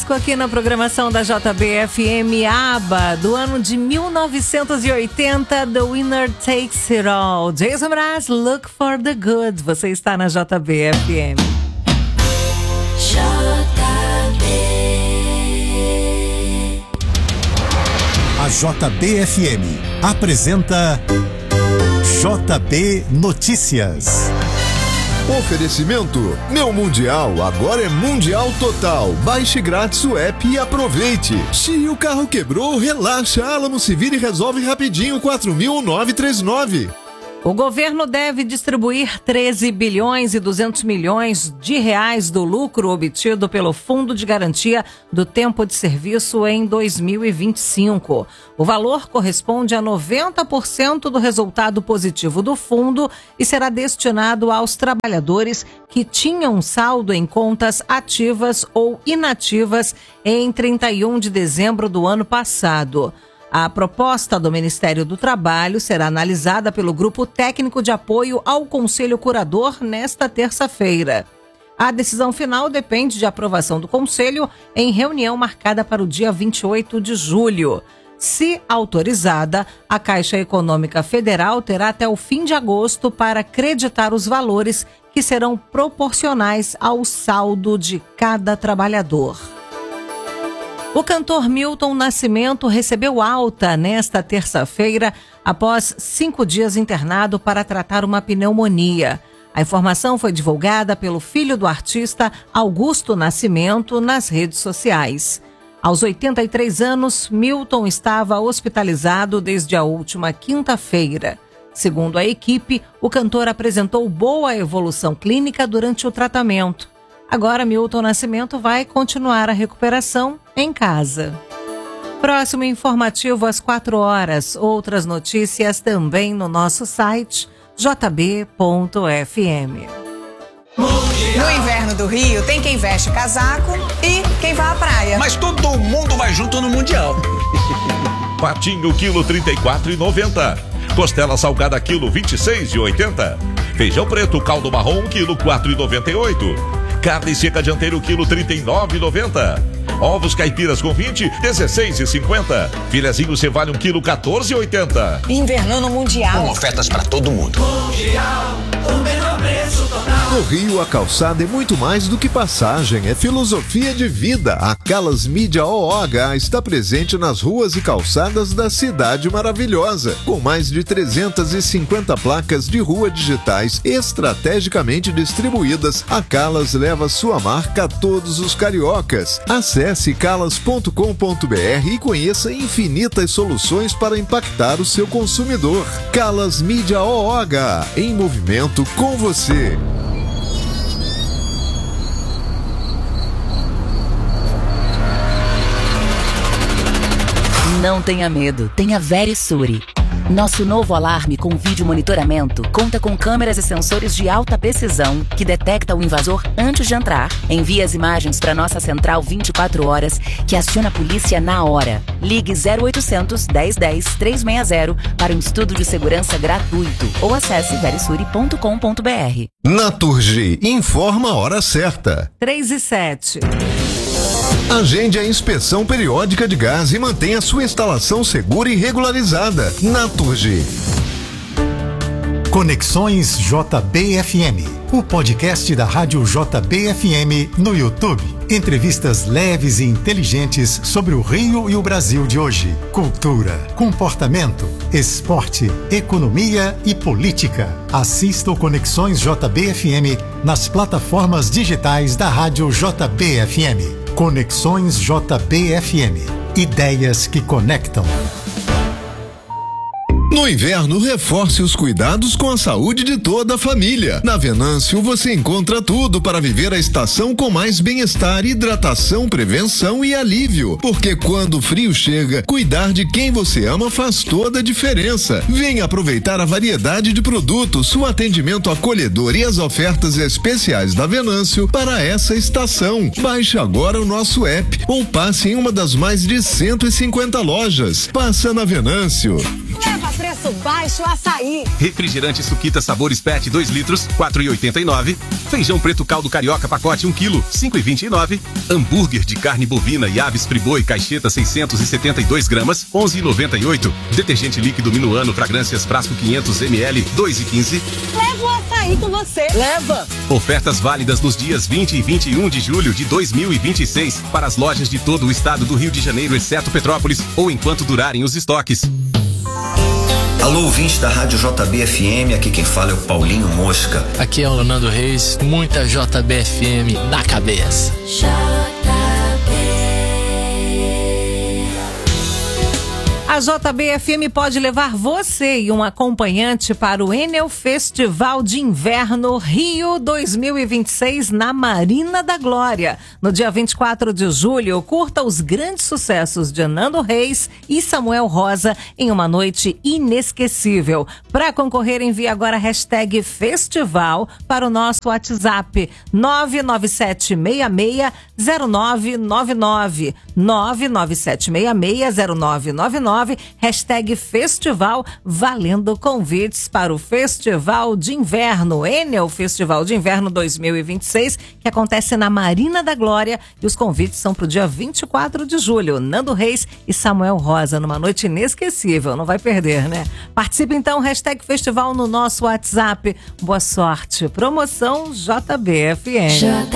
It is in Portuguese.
clássico aqui na programação da JB-FM, ABBA, do ano de 1980, The Winner Takes It All. Jason Mraz, Look for the Good. Você está na JB-FM. A JB-FM apresenta JB Notícias. Oferecimento: Meu Mundial agora é Mundial Total. Baixe grátis o app e aproveite. Se o carro quebrou, relaxa. Alamo se vira e resolve rapidinho. 4.939. O governo deve distribuir 13 bilhões e 200 milhões de reais do lucro obtido pelo Fundo de Garantia do Tempo de Serviço em 2025. O valor corresponde a 90% do resultado positivo do fundo e será destinado aos trabalhadores que tinham saldo em contas ativas ou inativas em 31 de dezembro do ano passado. A proposta do Ministério do Trabalho será analisada pelo Grupo Técnico de Apoio ao Conselho Curador nesta terça-feira. A decisão final depende de aprovação do Conselho em reunião marcada para o dia 28 de julho. Se autorizada, a Caixa Econômica Federal terá até o fim de agosto para acreditar os valores que serão proporcionais ao saldo de cada trabalhador. O cantor Milton Nascimento recebeu alta nesta terça-feira após 5 dias internado para tratar uma pneumonia. A informação foi divulgada pelo filho do artista, Augusto Nascimento, nas redes sociais. Aos 83 anos, Milton estava hospitalizado desde a última quinta-feira. Segundo a equipe, o cantor apresentou boa evolução clínica durante o tratamento. Agora, Milton Nascimento vai continuar a recuperação em casa. Próximo informativo às 4 horas. Outras notícias também no nosso site jb.fm. No inverno do Rio, tem quem veste casaco e quem vai à praia. Mas todo mundo vai junto no Mundial. Patinho, quilo 34,90. Costela salgada, quilo 26,80. Feijão preto, caldo marrom, quilo 4,98. Carne seca dianteiro, quilo 39,90. Ovos caipiras com 20, 16,50. Filezinho cevalho, 1 quilo, 14,80. Invernando Mundial. Com ofertas para todo mundo. Mundial, o menor preço total. No Rio, a calçada é muito mais do que passagem, é filosofia de vida. A Calas Mídia OOH está presente nas ruas e calçadas da cidade maravilhosa. Com mais de 350 placas de rua digitais estrategicamente distribuídas, a Calas leva sua marca a todos os cariocas. Acesse calas.com.br e conheça infinitas soluções para impactar o seu consumidor. Calas Mídia OOH, em movimento com você. Não tenha medo, tenha Verisure. Nosso novo alarme com vídeo monitoramento conta com câmeras e sensores de alta precisão que detecta o invasor antes de entrar. Envia as imagens para nossa central 24 horas que aciona a polícia na hora. Ligue 0800 1010 360 para um estudo de segurança gratuito ou acesse verisure.com.br. Naturgy informa a hora certa. 3:07. Agende a inspeção periódica de gás e mantenha sua instalação segura e regularizada. Naturgy. Conexões JB-FM, o podcast da Rádio JB-FM no YouTube. Entrevistas leves e inteligentes sobre o Rio e o Brasil de hoje. Cultura, comportamento, esporte, economia e política. Assista o Conexões JB-FM nas plataformas digitais da Rádio JB-FM. Conexões JB-FM. Ideias que conectam. No inverno, reforce os cuidados com a saúde de toda a família. Na Venâncio, você encontra tudo para viver a estação com mais bem-estar, hidratação, prevenção e alívio. Porque quando o frio chega, cuidar de quem você ama faz toda a diferença. Venha aproveitar a variedade de produtos, o atendimento acolhedor e as ofertas especiais da Venâncio para essa estação. Baixe agora o nosso app ou passe em uma das mais de 150 lojas. Passa na Venâncio. Leva preço baixo açaí. Refrigerante Suquita Sabores PET 2 litros, 4,89. Feijão preto caldo carioca pacote 1 kg, 5,29. Hambúrguer de carne bovina e aves friboi caixeta 672 gramas, 11,98. Detergente líquido Minuano fragrâncias frasco 500 ml, 2,15. Leva o açaí com você. Leva. Ofertas válidas nos dias 20 e 21 de julho de 2026 para as lojas de todo o estado do Rio de Janeiro, exceto Petrópolis, ou enquanto durarem os estoques. Alô, ouvinte da Rádio JBFM, aqui quem fala é o Paulinho Mosca. Aqui é o Nando Reis, muita JBFM na cabeça. A JBFM pode levar você e um acompanhante para o Enel Festival de Inverno Rio 2026 na Marina da Glória. No dia 24 de julho, curta os grandes sucessos de Nando Reis e Samuel Rosa em uma noite inesquecível. Para concorrer, envie agora a hashtag Festival para o nosso WhatsApp 997660999 997660999 hashtag Festival, valendo convites para o Festival de Inverno, Enel Festival de Inverno 2026, que acontece na Marina da Glória, e os convites são para o dia 24 de julho, Nando Reis e Samuel Rosa, numa noite inesquecível, não vai perder, né? Participe então, hashtag Festival no nosso WhatsApp. Boa sorte, promoção JBFM.